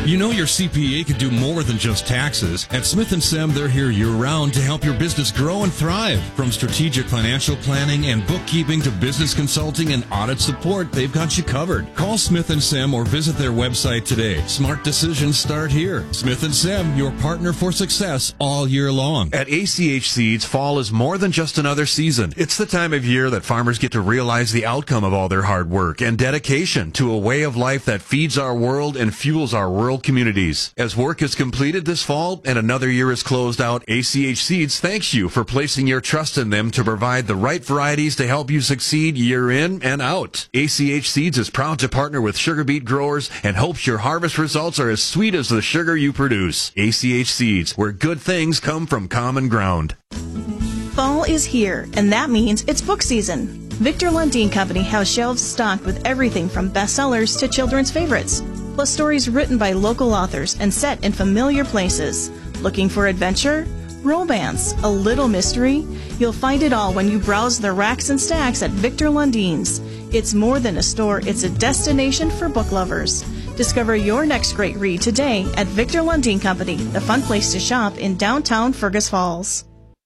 You know your CPA could do more than just taxes. At Smith & Sem, they're here year-round to help your business grow and thrive. From strategic financial planning and bookkeeping to business consulting and audit support, they've got you covered. Call Smith & Sem or visit their website today. Smart decisions start here. Smith & Sem, your partner for success all year long. At ACH Seeds, fall is more than just another season. It's the time of year that farmers get to realize the outcome of all their hard work and dedication to a way of life that feeds our world and fuels our rural communities. As work is completed this fall and another year is closed out, ACH Seeds thanks you for placing your trust in them to provide the right varieties to help you succeed year in and out. ACH Seeds is proud to partner with sugar beet growers and hopes your harvest results are as sweet as the sugar you produce. ACH Seeds, where good things come from common ground. Fall is here, and that means it's book season. Victor Lundin Company has shelves stocked with everything from bestsellers to children's favorites, plus stories written by local authors and set in familiar places. Looking for adventure, romance, a little mystery? You'll find it all when you browse the racks and stacks at Victor Lundin's. It's more than a store, it's a destination for book lovers. Discover your next great read today at Victor Lundin Company, the fun place to shop in downtown Fergus Falls.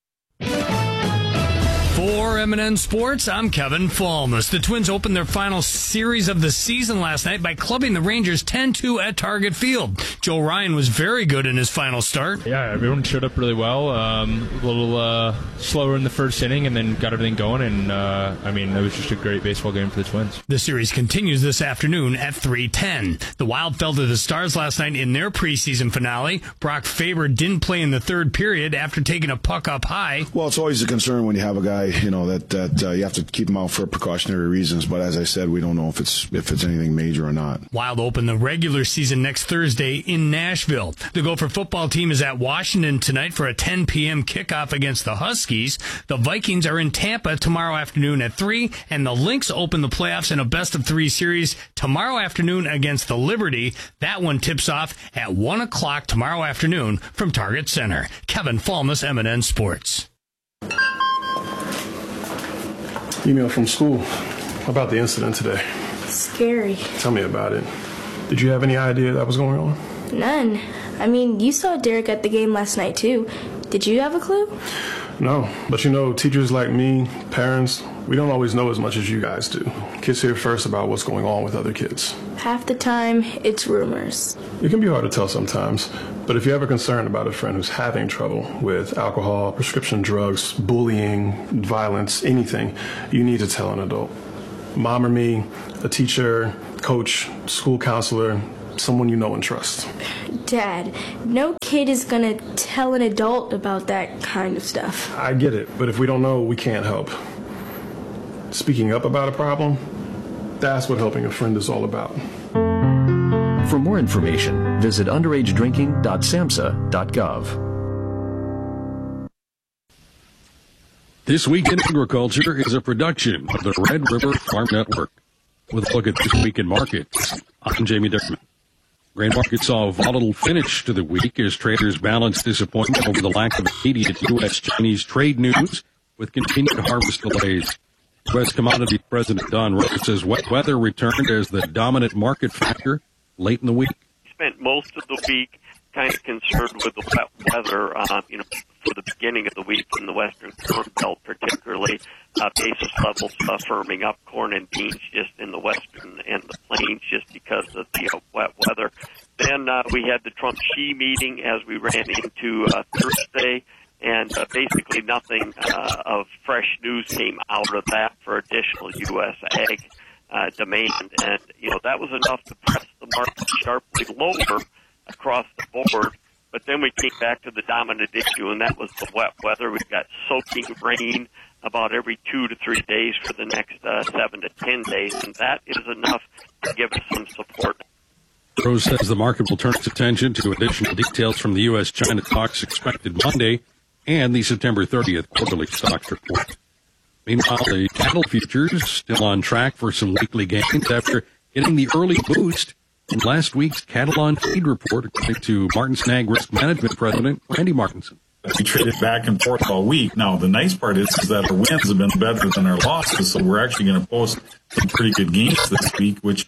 For M&N Sports, I'm Kevin Falmus. The Twins opened their final series of the season last night by clubbing the Rangers 10-2 at Target Field. Joe Ryan was very good in his final start. Yeah, everyone showed up really well. A little slower in the first inning and then got everything going. And, it was just a great baseball game for the Twins. The series continues this afternoon at 3:10. The Wild fell to the Stars last night in their preseason finale. Brock Faber didn't play in the third period after taking a puck up high. Well, it's always a concern when you have a guy, that you have to keep him out for precautionary reasons. But as I said, we don't know if it's anything major or not. Wild open the regular season next Thursday in Nashville. The Gopher football team is at Washington tonight for a 10 p.m. kickoff against the Huskies. The Vikings are in Tampa tomorrow afternoon at 3, and the Lynx open the playoffs in a best-of-3 series tomorrow afternoon against the Liberty. That one tips off at 1 o'clock tomorrow afternoon from Target Center. Kevin Falmus, M&N Sports. Email from school about the incident today. Scary. Tell me about it. Did you have any idea that was going on? None. You saw Derek at the game last night, too. Did you have a clue? No, but teachers like me, parents, we don't always know as much as you guys do. Kids hear first about what's going on with other kids. Half the time, it's rumors. It can be hard to tell sometimes, but if you're ever concerned about a friend who's having trouble with alcohol, prescription drugs, bullying, violence, anything, you need to tell an adult. Mom or me, a teacher, coach, school counselor, someone you know and trust. Dad, no kid is gonna tell an adult about that kind of stuff. I get it, but if we don't know, we can't help. Speaking up about a problem, that's what helping a friend is all about. For more information, visit underagedrinking.samhsa.gov. This Week in Agriculture is a production of the Red River Farm Network. With a look at This Week in Markets, I'm Jamie Dickman. Grain markets saw a volatile finish to the week as traders balanced disappointment over the lack of immediate U.S.-Chinese trade news with continued harvest delays. U.S. Commodity President Don Rose says wet weather returned as the dominant market factor late in the week. Spent most of the week kind of concerned with the wet weather, for the beginning of the week in the Western Corn Belt, particularly basis levels firming up, corn and beans just in the Western and the Plains just because of the wet weather. Then we had the Trump-Xi meeting as we ran into Thursday, and basically nothing of fresh news came out of that for additional U.S. ag demand. And, that was enough to press the market sharply lower across the board. But then we came back to the dominant issue, and that was the wet weather. We've got soaking rain about every 2 to 3 days for the next 7 to 10 days, and that is enough to give us some support. Rose says the market will turn its attention to additional details from the U.S.-China talks expected Monday and the September 30th quarterly stocks report. Meanwhile, the cattle futures still on track for some weekly gains after getting the early boost in last week's Cattle on Feed report, according to Martin Snag Risk Management President Randy Martinson. We traded back and forth all week. Now, the nice part is that our wins have been better than our losses, so we're actually going to post some pretty good gains this week, which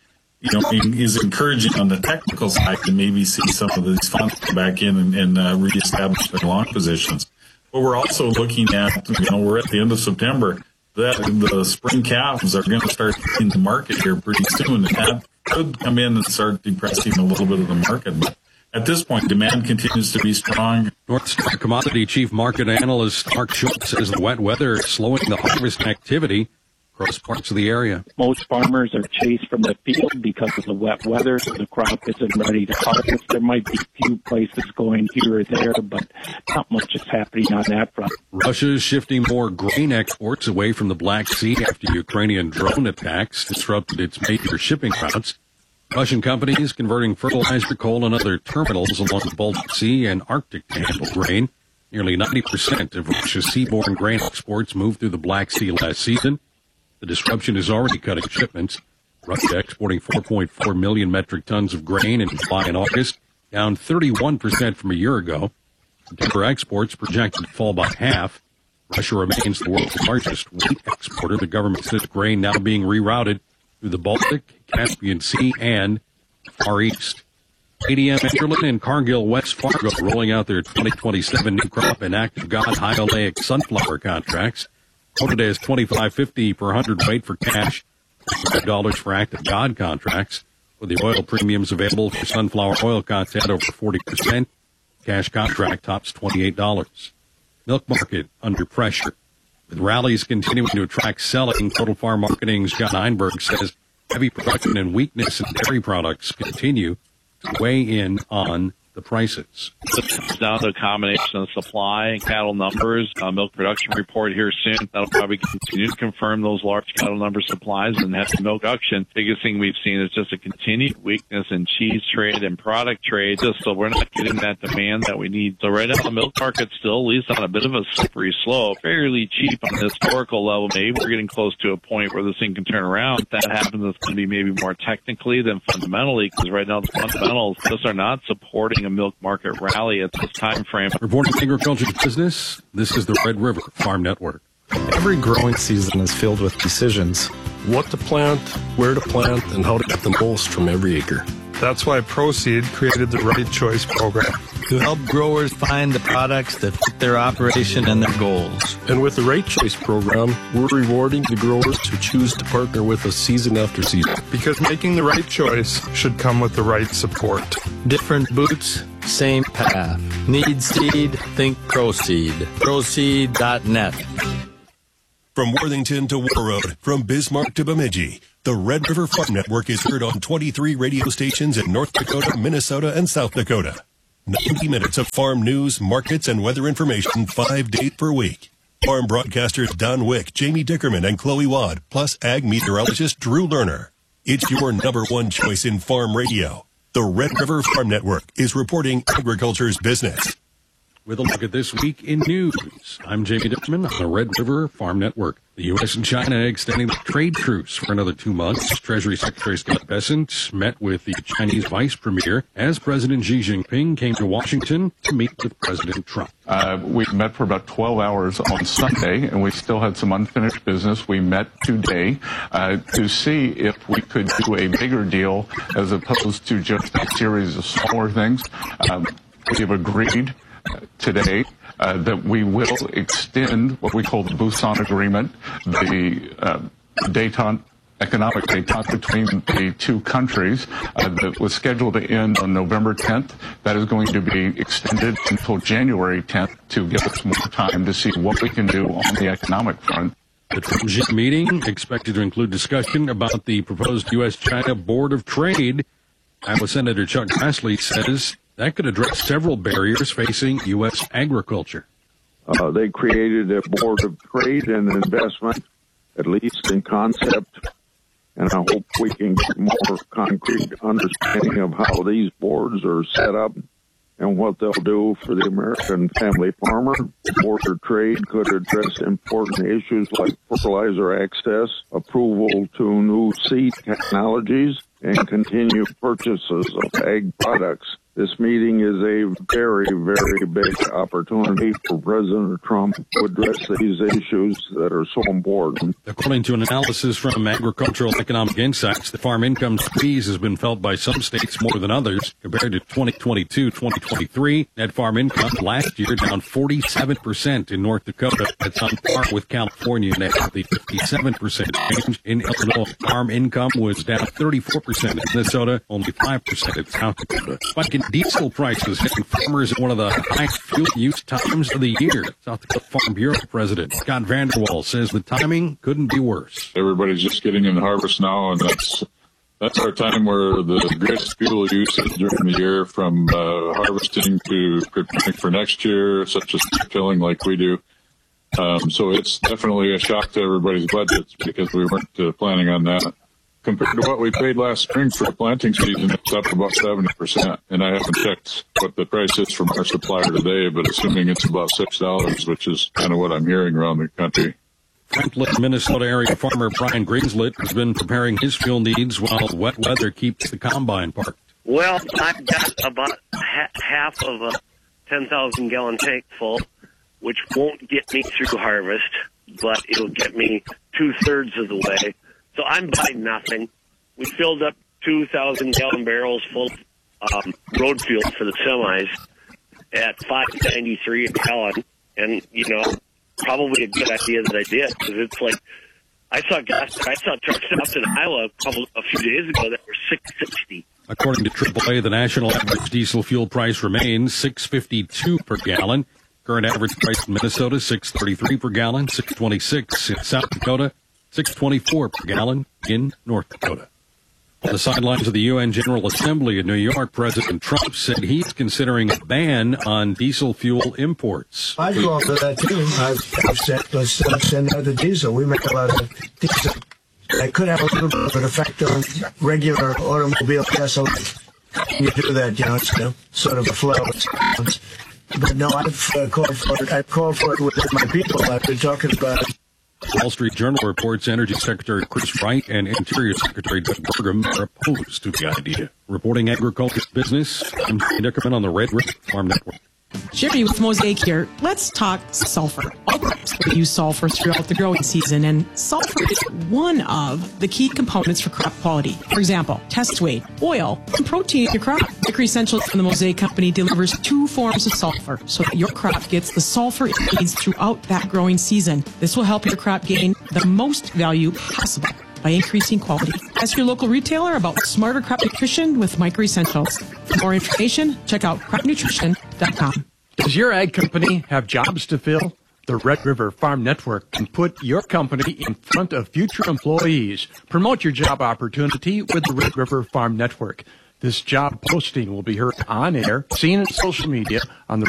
is encouraging on the technical side to maybe see some of these funds come back in and reestablish their long positions. But we're also looking at, we're at the end of September, that the spring calves are going to start hitting the market here pretty soon. And that could come in and start depressing a little bit of the market. But at this point, demand continues to be strong. Northstar Commodity Chief Market Analyst Mark Schultz says the wet weather is slowing the harvest activity across parts of the area. Most farmers are chased from the field because of the wet weather, so the crop isn't ready to harvest. There might be a few places going here or there, but not much is happening on that front. Russia is shifting more grain exports away from the Black Sea after Ukrainian drone attacks disrupted its major shipping routes. Russian companies converting fertilizer, coal, and other terminals along the Baltic Sea and Arctic to handle grain. Nearly 90% of Russia's seaborne grain exports moved through the Black Sea last season. The disruption is already cutting shipments. Russia exporting 4.4 million metric tons of grain in July and August, down 31% from a year ago. September exports projected to fall by half. Russia remains the world's largest wheat exporter. The government says grain now being rerouted through the Baltic, Caspian Sea, and Far East. ADM Enderlin and Cargill West Fargo rolling out their 2027 new crop and active God high oleic sunflower contracts. Quoted as $25.50 per hundredweight for cash, $5 for active God contracts. With the oil premiums available for sunflower oil content over 40%, cash contract tops $28. Milk market under pressure. With rallies continuing to attract selling, Total Farm Marketing's John Einberg says heavy production and weakness in dairy products continue to weigh in on the prices. It's down to a combination of supply and cattle numbers. Milk production report here soon. That'll probably continue to confirm those large cattle number supplies and heavy milk production. Biggest thing we've seen is just a continued weakness in cheese trade and product trade. Just so we're not getting that demand that we need. So right now the milk market's still at least on a bit of a slippery slope. Fairly cheap on the historical level. Maybe we're getting close to a point where this thing can turn around. If that happens, it's going to be maybe more technically than fundamentally, because right now the fundamentals just are not supporting a milk market rally at this time frame. Reporting agriculture business, this is the Red River Farm Network. Every growing season is filled with decisions. What to plant, where to plant, and how to get the most from every acre. That's why Proseed created the Right Choice program, to help growers find the products that fit their operation and their goals. And with the Right Choice program, we're rewarding the growers who choose to partner with us season after season. Because making the right choice should come with the right support. Different boots, same path. Need seed? Think Proseed. Proseed.net. From Worthington to War Road, from Bismarck to Bemidji, the Red River Farm Network is heard on 23 radio stations in North Dakota, Minnesota, and South Dakota. 90 minutes of farm news, markets, and weather information 5 days per week. Farm broadcasters Don Wick, Jamie Dickerman, and Chloe Wadd, plus ag meteorologist Drew Lerner. It's your number one choice in farm radio. The Red River Farm Network is reporting agriculture's business. With a look at this week in news, I'm Jamie Dickerman on the Red River Farm Network. The U.S. and China extending the trade truce for another 2 months. Treasury Secretary Scott Bessent met with the Chinese Vice Premier as President Xi Jinping came to Washington to meet with President Trump. We met for about 12 hours on Sunday, and we still had some unfinished business. We met today to see if we could do a bigger deal as opposed to just a series of smaller things. We've agreed today that we will extend what we call the Busan Agreement, the economic détente between the two countries that was scheduled to end on November 10th. That is going to be extended until January 10th to give us more time to see what we can do on the economic front. The Trump meeting expected to include discussion about the proposed U.S.-China Board of Trade. Iowa Senator Chuck Grassley says that could address several barriers facing U.S. agriculture. They created a Board of Trade and Investment, at least in concept, and I hope we can get more concrete understanding of how these boards are set up and what they'll do for the American family farmer. The Board of Trade could address important issues like fertilizer access, approval to new seed technologies, and continued purchases of ag products. This meeting is a very, very big opportunity for President Trump to address these issues that are so important. According to an analysis from Agricultural Economic Insights, the farm income squeeze has been felt by some states more than others. Compared to 2022-2023, net farm income last year down 47% in North Dakota. That's on par with California and at the 57% change. In Illinois, farm income was down 34%. In Minnesota, only 5% in South Dakota. Spiking diesel prices hitting farmers at one of the highest fuel use times of the year. South Dakota Farm Bureau President Scott Vanderwall says the timing couldn't be worse. Everybody's just getting in harvest now, and that's our time where the greatest fuel use is during the year, from harvesting to preparing for next year, such as filling like we do. So it's definitely a shock to everybody's budgets because we weren't planning on that. Compared to what we paid last spring for the planting season, it's up about 70%. And I haven't checked what the price is from our supplier today, but assuming it's about $6, which is kind of what I'm hearing around the country. Franklin, Minnesota area farmer Brian Greenslet has been preparing his fuel needs while wet weather keeps the combine parked. Well, I've got about half of a 10,000-gallon tank full, which won't get me through harvest, but it'll get me 2/3 of the way. So I'm buying nothing. We filled up 2,000-gallon barrels full of road fuel for the semis at $5.93 a gallon. And, you know, probably a good idea that I did, because it's like, I saw truck stops in Iowa a few days ago that were $6.60. According to AAA, the national average diesel fuel price remains $6.52 per gallon. Current average price in Minnesota, $6.33 per gallon, $6.26 in South Dakota, $6.24 per gallon in North Dakota. On the sidelines of the UN General Assembly in New York, President Trump said he's considering a ban on diesel fuel imports. I'd go for that too. I've said let's send out the diesel. We make a lot of diesel. That could have a little bit of an effect on regular automobile gasoline. You do that, you know, it's sort of a flow. But no, I've called for it. I've called for it with my people. I've been talking about it. Wall Street Journal reports Energy Secretary Chris Wright and Interior Secretary Doug Burgum are opposed to the idea. Reporting agriculture business, I'm Jay Dickerman on the Red River Farm Network. Sherry with Mosaic here. Let's talk sulfur. All crops use sulfur throughout the growing season, and sulfur is one of the key components for crop quality. For example, test weight, oil, and protein in your crop. Hickory Essentials from the Mosaic Company delivers 2 forms of sulfur so that your crop gets the sulfur it needs throughout that growing season. This will help your crop gain the most value possible by increasing quality. Ask your local retailer about smarter crop nutrition with Hickory Essentials. For more information, check out cropnutrition.com. Does your ag company have jobs to fill? The Red River Farm Network can put your company in front of future employees. Promote your job opportunity with the Red River Farm Network. This job posting will be heard on air, seen in social media, on the